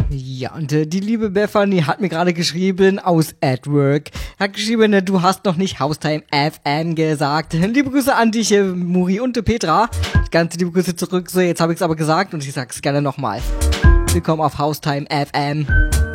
Ja, und die liebe Bethany hat mir gerade geschrieben aus AdWork. Hat geschrieben, du hast noch nicht Haustime FM gesagt. Liebe Grüße an dich, Muri und Petra. Ganz liebe Grüße zurück. So, jetzt habe ich es aber gesagt und ich sag's gerne nochmal. Willkommen auf Haustime FM.